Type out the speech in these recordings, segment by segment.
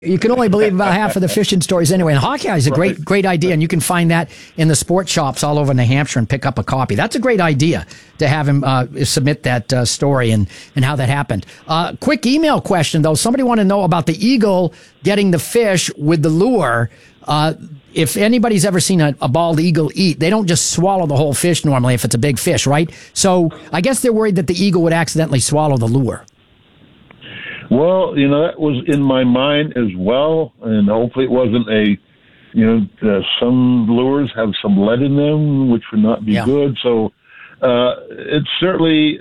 You can only believe about half of the fishing stories anyway. And Hawkeye is a great idea, and you can find that in the sports shops all over New Hampshire and pick up a copy. That's a great idea to have him submit that story and how that happened. Quick email question, though. Somebody want to know about the eagle getting the fish with the lure. If anybody's ever seen a bald eagle eat, they don't just swallow the whole fish normally if it's a big fish, right? So I guess they're worried that the eagle would accidentally swallow the lure. Well, that was in my mind as well, and hopefully it wasn't some lures have some lead in them, which would not be good. So it's certainly,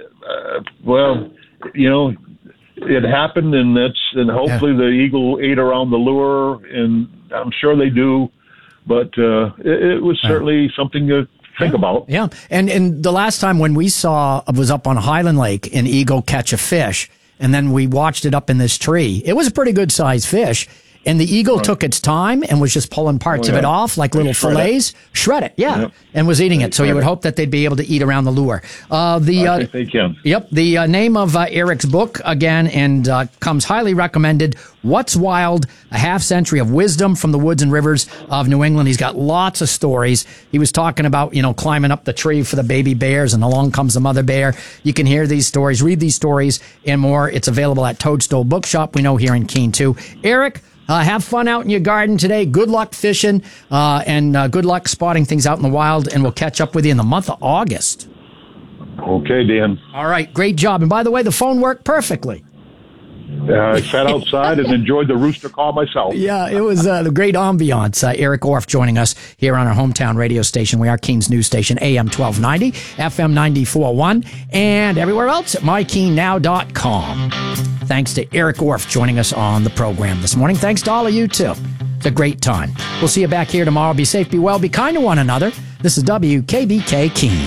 it happened, and hopefully the eagle ate around the lure, and I'm sure they do, but it was certainly something to think about. Yeah, and the last time when we saw was up on Highland Lake, an eagle catch a fish. And then we watched it up in this tree. It was a pretty good sized fish. And the eagle took its time and was just pulling parts of it off like little fillets. Shred it, and was eating it. So you would hope that they'd be able to eat around the lure. I think they can. Yep. The name of Eric's book, again, and comes highly recommended, What's Wild? A Half Century of Wisdom from the Woods and Rivers of New England. He's got lots of stories. He was talking about, climbing up the tree for the baby bears, and along comes the mother bear. You can hear these stories, read these stories, and more. It's available at Toadstool Bookshop, we know, here in Keene, too. Eric, have fun out in your garden today. Good luck fishing, and good luck spotting things out in the wild, and we'll catch up with you in the month of August. Okay, Dan. All right, great job. And by the way, the phone worked perfectly. I sat outside and enjoyed the rooster call myself. Yeah, it was the great ambiance. Eric Orff joining us here on our hometown radio station. We are Keene's news station, AM 1290, FM 94.1, and everywhere else at mykeenenow.com. Thanks to Eric Orff joining us on the program this morning. Thanks to all of you, too. It's a great time. We'll see you back here tomorrow. Be safe, be well, be kind to one another. This is WKBK Keene.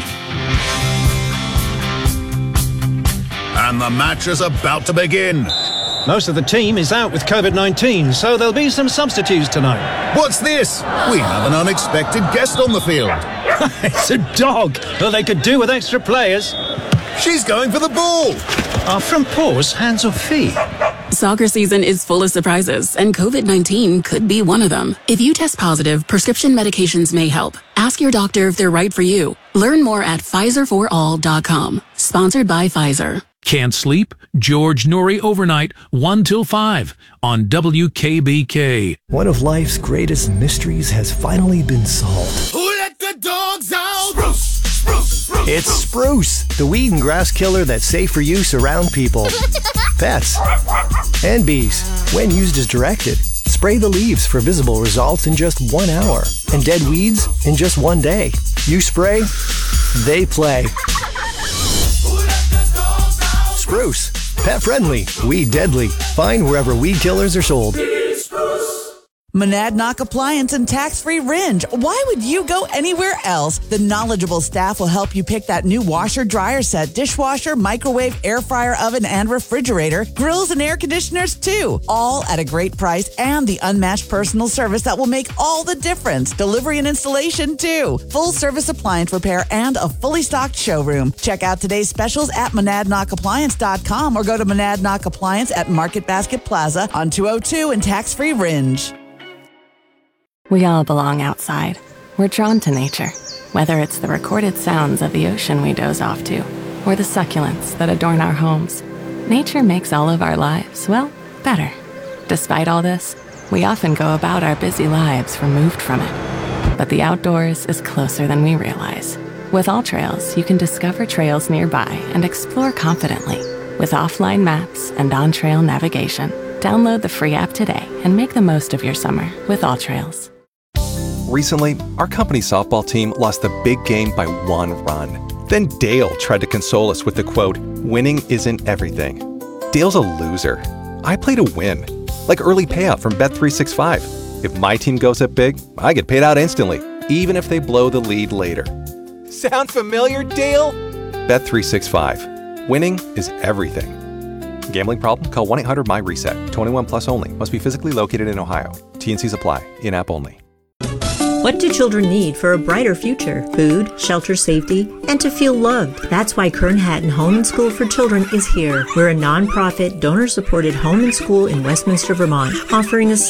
And the match is about to begin. Most of the team is out with COVID-19, so there'll be some substitutes tonight. What's this? We have an unexpected guest on the field. It's a dog. Well, they could do with extra players. She's going for the ball. Are front paws hands or feet? Soccer season is full of surprises, and COVID-19 could be one of them. If you test positive, prescription medications may help. Ask your doctor if they're right for you. Learn more at PfizerForAll.com. Sponsored by Pfizer. Can't sleep? George Noory overnight, 1 till 5 on WKBK. One of life's greatest mysteries has finally been solved. Who let the dogs out? Spruce, spruce, spruce. It's Spruce, the weed and grass killer that's safe for use around people, pets, and bees. When used as directed, spray the leaves for visible results in just 1 hour, and dead weeds in just 1 day. You spray, they play. Spruce, pet friendly, weed deadly. Find wherever weed killers are sold. Monadnock Appliance and Tax-Free Ringe. Why would you go anywhere else? The knowledgeable staff will help you pick that new washer, dryer set, dishwasher, microwave, air fryer, oven, and refrigerator, grills and air conditioners too. All at a great price and the unmatched personal service that will make all the difference. Delivery and installation too. Full service appliance repair and a fully stocked showroom. Check out today's specials at monadnockappliance.com or go to Monadnock Appliance at Market Basket Plaza on 202 and Tax-Free Ringe. We all belong outside. We're drawn to nature, whether it's the recorded sounds of the ocean we doze off to, or the succulents that adorn our homes. Nature makes all of our lives, well, better. Despite all this, we often go about our busy lives removed from it. But the outdoors is closer than we realize. With AllTrails, you can discover trails nearby and explore confidently. With offline maps and on-trail navigation, download the free app today and make the most of your summer with AllTrails. Recently, our company's softball team lost the big game by 1 run. Then Dale tried to console us with the quote, "Winning isn't everything." Dale's a loser. I play to win. Like early payout from Bet365. If my team goes up big, I get paid out instantly, even if they blow the lead later. Sound familiar, Dale? Bet365. Winning is everything. Gambling problem? Call 1-800-MY-RESET. 21 plus only. Must be physically located in Ohio. T&Cs apply. In-app only. What do children need for a brighter future? Food, shelter, safety, and to feel loved. That's why Kern Hatton Home and School for Children is here. We're a nonprofit, donor-supported home and school in Westminster, Vermont, offering a